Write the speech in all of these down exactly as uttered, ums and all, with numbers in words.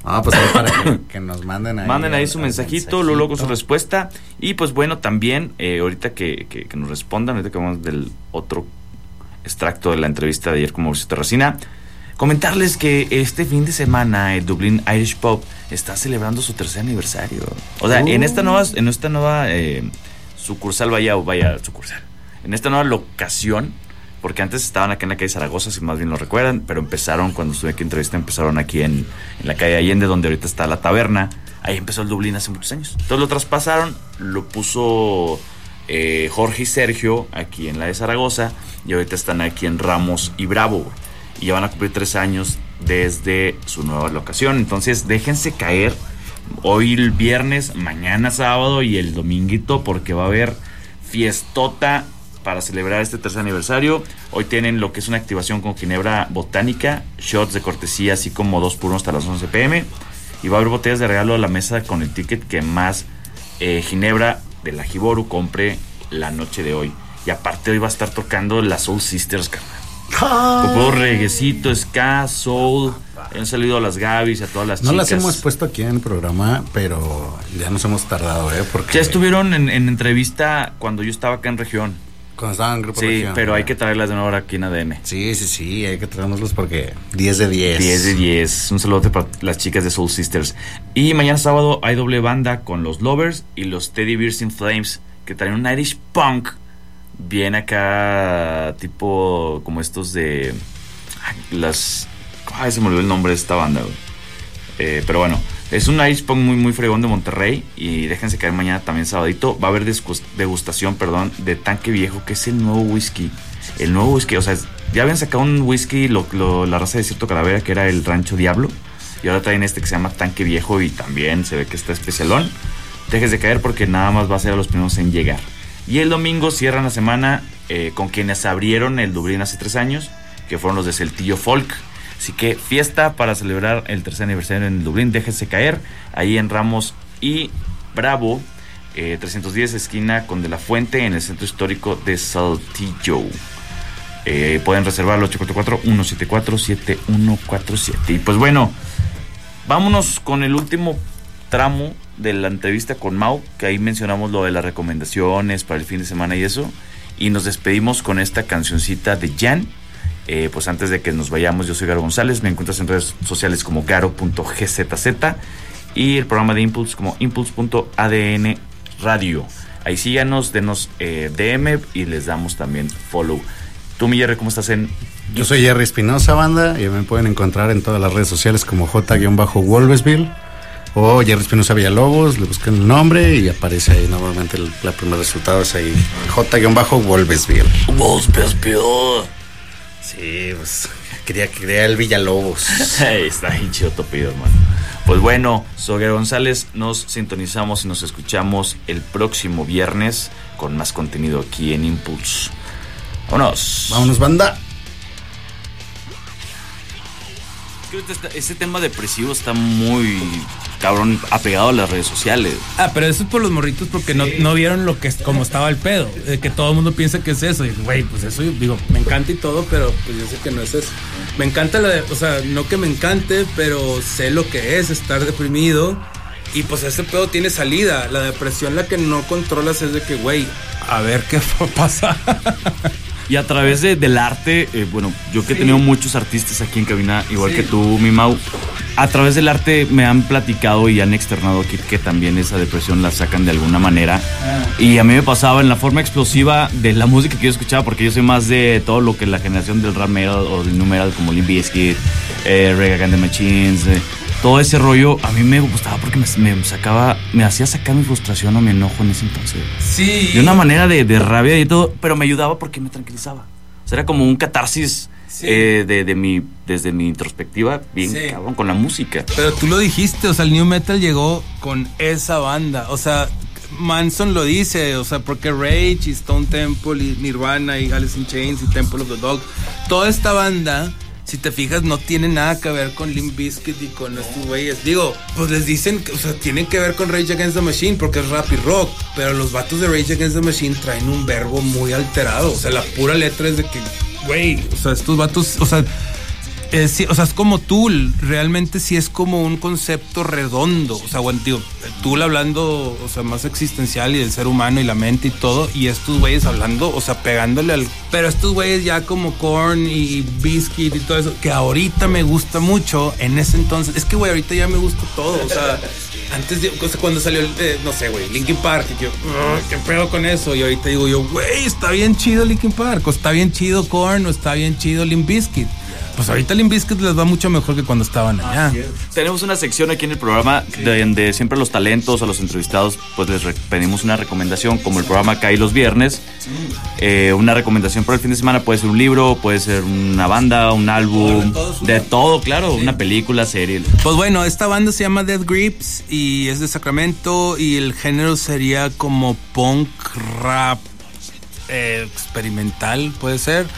Ah, pues ahí para que, que nos manden ahí. Manden ahí su mensajito, luego, luego su respuesta. Y pues bueno, también, eh, ahorita que, que, que nos respondan, ahorita que vamos del otro extracto de la entrevista de ayer con Mauricio Terracina, comentarles que este fin de semana el Dublin Irish Pub está celebrando su tercer aniversario. O sea, uh. en esta nueva, en esta nueva eh, sucursal, vaya, vaya, sucursal, en esta nueva locación, porque antes estaban acá en la calle Zaragoza, si más bien lo recuerdan, pero empezaron, cuando estuve aquí en entrevista, empezaron aquí en, en la calle Allende, donde ahorita está la taberna. Ahí empezó el Dublín hace muchos años. Entonces lo traspasaron, lo puso eh, Jorge y Sergio aquí en la de Zaragoza, y ahorita están aquí en Ramos y Bravo, y ya van a cumplir tres años desde su nueva locación. Entonces déjense caer hoy el viernes, mañana sábado y el dominguito, porque va a haber fiestota para celebrar este tercer aniversario. Hoy tienen lo que es una activación con ginebra botánica, shots de cortesía, así como dos por uno hasta las once pm. Y va a haber botellas de regalo a la mesa con el ticket que más eh, ginebra de la Jiboru compre la noche de hoy. Y aparte hoy va a estar tocando las Soul Sisters, carnal. Con todo reguecito, ska, soul. Han salido a las Gabis, a todas las no chicas. No las hemos puesto aquí en el programa, pero ya nos hemos tardado, ¿eh? Porque ya estuvieron en, en entrevista cuando yo estaba acá en región. Cuando estaban en Grupo Sí, Región, pero ¿no? Hay que traerlas de nuevo aquí en A D N. Sí, sí, sí, hay que traernoslos porque diez de diez. diez de diez. Un saludo para las chicas de Soul Sisters. Y mañana sábado hay doble banda con los Lovers y los Teddy Bears in Flames, que traen un Irish Punk bien acá, tipo como estos de las... Ay, se me olvidó el nombre de esta banda, güey. Eh, pero bueno, es un Irish Punk muy, muy fregón de Monterrey. Y déjense caer mañana también sabadito. Va a haber degustación, perdón, de Tanque Viejo, que es el nuevo whisky. El nuevo whisky, o sea, ya habían sacado un whisky, lo, lo, la raza de Cierto Calavera, que era el Rancho Diablo. Y ahora traen este que se llama Tanque Viejo y también se ve que está especialón. Déjense caer porque nada más va a ser a los primeros en llegar. Y el domingo cierran la semana eh, con quienes abrieron el Dublín hace tres años, que fueron los de Celtillo Folk. Así que fiesta para celebrar el tercer aniversario en el Dublín. Déjense caer ahí en Ramos y Bravo, eh, trescientos diez, esquina con De la Fuente, en el centro histórico de Saltillo. Eh, pueden reservar al ocho cuatro cuatro, uno siete cuatro, siete uno cuatro siete. Y pues bueno, vámonos con el último tramo de la entrevista con Mau, que ahí mencionamos lo de las recomendaciones para el fin de semana y eso, y nos despedimos con esta cancioncita de Jan. Eh, pues antes de que nos vayamos, yo soy Garo González, me encuentras en redes sociales como garo punto g z z y el programa de Impulse como impulse punto a d n radio. Ahí síganos, denos eh, D M y les damos también follow. Tú, mi Jerry, ¿cómo estás en...? Yo soy Jerry Espinosa, banda, y me pueden encontrar en todas las redes sociales como J-Wolvesville o Jerry Espinosa Villalobos, le buscan el nombre y aparece ahí normalmente el, el primer resultado es ahí, J-Wolvesville. Wolvesville. Sí, pues quería que crea el Villalobos. Está bien chido topido, hermano. Pues bueno, soy Garo González, nos sintonizamos y nos escuchamos el próximo viernes con más contenido aquí en Impulse. Vámonos. Vámonos, banda. Ese tema depresivo está muy cabrón apegado a las redes sociales. Ah, pero eso es por los morritos porque sí. no, no vieron lo que como estaba el pedo, de que todo el mundo piensa que es eso. Y güey, pues eso yo digo, me encanta y todo, pero pues yo sé que no es eso. Me encanta la de, o sea, no que me encante, pero sé lo que es estar deprimido. Y pues ese pedo tiene salida. La depresión, la que no controlas es de que, güey, a ver qué pasa. Y a través de, del arte, eh, bueno, yo que sí. he tenido muchos artistas aquí en cabina, igual sí. que tú, mi Mau, a través del arte me han platicado y han externado que, que también esa depresión la sacan de alguna manera. Ah. Y a mí me pasaba en la forma explosiva de la música que yo escuchaba, porque yo soy más de todo lo que la generación del rap metal o del nu metal, como Limp Bizkit, eh, Rage Against the Machines, eh, todo ese rollo a mí me gustaba porque me, me sacaba, me hacía sacar mi frustración o mi enojo en ese entonces. Sí. De una manera de, de rabia y todo, pero me ayudaba porque me tranquilizaba. O sea, era como un catarsis sí. eh, de, de mi, desde mi introspectiva, bien sí. cabrón, con la música. Pero tú lo dijiste, o sea, el new metal llegó con esa banda. O sea, Manson lo dice, o sea, porque Rage y Stone Temple y Nirvana y Alice in Chains y Temple of the Dog, toda esta banda, si te fijas, no tiene nada que ver con Limp Bizkit y con estos güeyes. Digo, pues les dicen, o sea, tienen que ver con Rage Against the Machine porque es rap y rock, pero los vatos de Rage Against the Machine traen un verbo muy alterado. O sea, la pura letra es de que, güey, o sea, estos vatos, o sea, Eh, sí, o sea, es como Tool, realmente sí es como un concepto redondo, o sea, bueno, digo, Tool hablando, o sea, más existencial y del ser humano y la mente y todo, y estos güeyes hablando, o sea, pegándole al... Pero estos güeyes ya como Korn y Bizkit y todo eso, que ahorita me gusta mucho, en ese entonces, es que güey, ahorita ya me gusta todo, o sea, antes, de, o sea, cuando salió, eh, no sé, güey, Linkin Park, y yo, ¿qué pedo con eso? Y ahorita digo yo, güey, está bien chido Linkin Park, o está bien chido Korn, o está bien chido Limp Bizkit. Pues ahorita Limp Bizkit les va mucho mejor que cuando estaban allá. Tenemos una sección aquí en el programa donde siempre los talentos o los entrevistados pues les pedimos una recomendación, como el programa cae los viernes. Eh, una recomendación para el fin de semana puede ser un libro, puede ser una banda, un álbum, de todo, claro, sí. Una película, serie. Pues bueno, esta banda se llama Death Grips y es de Sacramento y el género sería como punk rap eh, experimental, puede ser.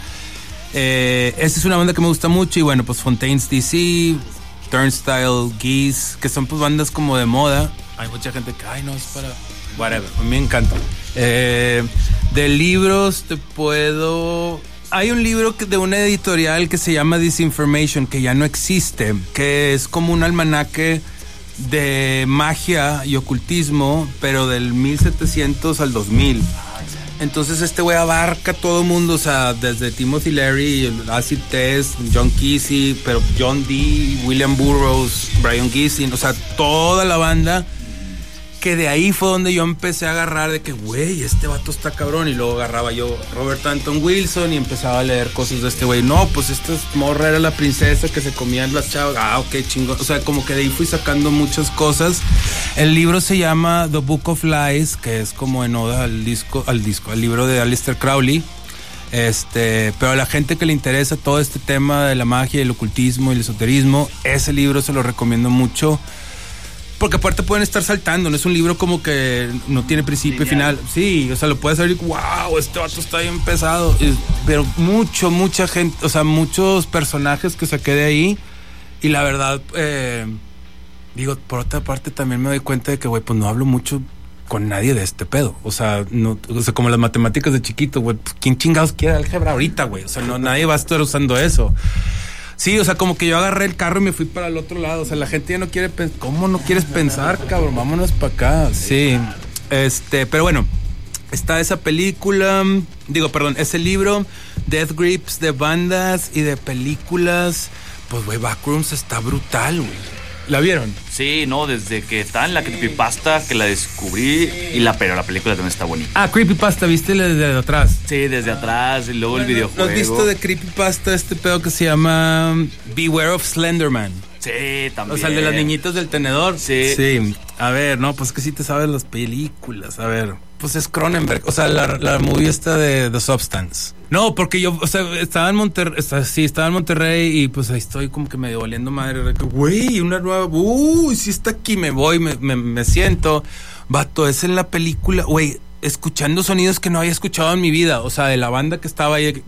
Eh, esta es una banda que me gusta mucho y bueno, pues Fontaines D C, Turnstile, Geese, que son pues bandas como de moda. Hay mucha gente que, ay no, es para... whatever, a mí me encanta. Eh, de libros te puedo... Hay un libro que, de una editorial que se llama Disinformation, que ya no existe, que es como un almanaque de magia y ocultismo, pero del mil setecientos al dos mil. Entonces este güey abarca todo el mundo, o sea, desde Timothy Leary, Acid Test, John Kesey, pero John Dee, William Burroughs, Brian Geesin, o sea, toda la banda, que de ahí fue donde yo empecé a agarrar de que, güey, este vato está cabrón, y luego agarraba yo Robert Anton Wilson y empezaba a leer cosas de este güey. No, pues esta morra era la princesa que se comían las chavas. Ah, ok, chingón. O sea, como que de ahí fui sacando muchas cosas. El libro se llama The Book of Lies, que es como en oda al disco, al disco, al libro de Aleister Crowley. Este, pero a la gente que le interesa todo este tema de la magia, el ocultismo y el esoterismo, ese libro se lo recomiendo mucho. Porque aparte pueden estar saltando, no es un libro como que no tiene principio y final. Sí, o sea, lo puedes abrir, wow, este vato está bien pesado. Pero mucho, mucha gente, o sea, muchos personajes que saqué de ahí. Y la verdad, eh, digo, por otra parte también me doy cuenta de que, güey, pues no hablo mucho con nadie de este pedo. O sea, no, o sea, como las matemáticas de chiquito, güey, pues, ¿quién chingados quiere álgebra ahorita, güey? O sea, no, nadie va a estar usando eso. Sí, o sea, como que yo agarré el carro y me fui para el otro lado. O sea, la gente ya no quiere pensar. ¿Cómo no quieres pensar, cabrón? Vámonos para acá. Sí. Este, pero bueno, está esa película. Digo, perdón, ese libro, Death Grips, de bandas y de películas. Pues, güey, Backrooms está brutal, güey. ¿La vieron? Sí, no, desde que está en la creepypasta que la descubrí y la pero la película también está bonita. Ah, creepypasta, ¿viste desde atrás? Sí, desde atrás y luego bueno, el videojuego. ¿No has visto de creepypasta este pedo que se llama Beware of Slenderman? Sí, también. O sea, el de las niñitas del tenedor. Sí. Sí. A ver, no, pues que sí te sabes las películas. A ver, pues es Cronenberg. O sea, la, la movie esta de The Substance. No, porque yo, o sea, estaba en Monterrey, sí, estaba en Monterrey y pues ahí estoy como que medio valiendo madre. Güey, una nueva, uy, si está aquí, me voy, me, me, me siento. Vato, es en la película, güey, escuchando sonidos que no había escuchado en mi vida. O sea, de la banda que estaba ahí,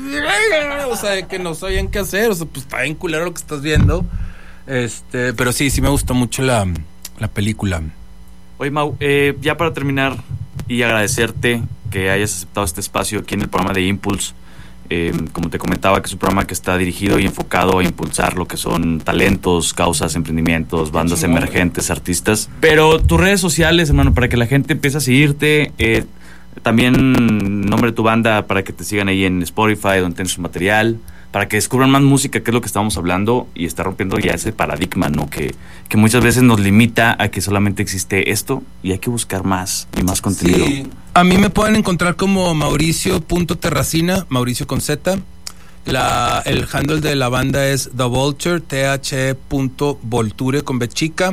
o sea, de que no sabían qué hacer. O sea, pues está bien culero lo que estás viendo. Este, pero sí, sí me gustó mucho la, la película. Oye, Mau, eh, ya para terminar y agradecerte que hayas aceptado este espacio aquí en el programa de Impulse. Eh, como te comentaba, que es un programa que está dirigido y enfocado a impulsar lo que son talentos, causas, emprendimientos, bandas emergentes, artistas. Pero tus redes sociales, hermano, para que la gente empiece a seguirte, eh, también nombre de tu banda para que te sigan ahí en Spotify, donde tienes su material, para que descubran más música, que es lo que estamos hablando, y está rompiendo ya ese paradigma, ¿no? Que, que muchas veces nos limita a que solamente existe esto y hay que buscar más y más contenido. Sí. A mí me pueden encontrar como Mauricio punto Terracina, Mauricio con Z. La, el handle de la banda es The Vulture, T H punto Volture con B chica.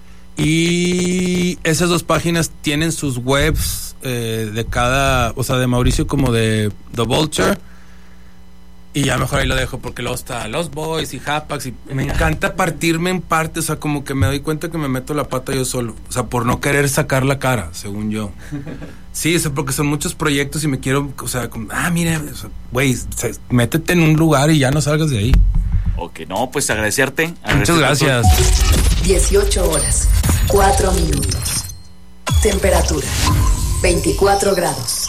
Y esas dos páginas tienen sus webs eh, de cada, o sea, de Mauricio como de The Vulture. Y ya mejor ahí lo dejo porque luego está Los Boys y Hapax y me encanta partirme en partes, o sea, como que me doy cuenta que me meto la pata yo solo, o sea, por no querer sacar la cara, según yo. Sí, o sea, porque son muchos proyectos y me quiero, o sea, como, ah, mira, güey, o sea, métete en un lugar y ya no salgas de ahí. Ok, no, pues agradecerte. Muchas gracias. dieciocho horas, cuatro minutos. Temperatura, veinticuatro grados.